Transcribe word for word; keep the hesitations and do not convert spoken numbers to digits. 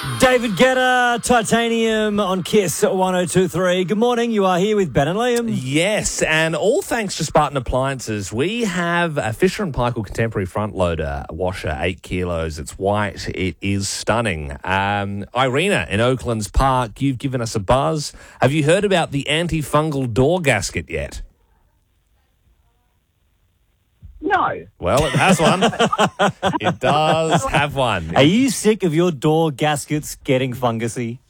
David Guetta, Titanium on Kiss one oh two three. Good morning. You are here with Ben and Liam. Yes, and all thanks to Spartan Appliances, we have a Fisher and Paykel Contemporary front loader washer, eight kilos. It's white. It is stunning. Um, Irina in Oaklands Park, you've given us a buzz. Have you heard about the antifungal door gasket yet? No. Well, it has one. It does have one. Are you sick of your door gaskets getting fungusy?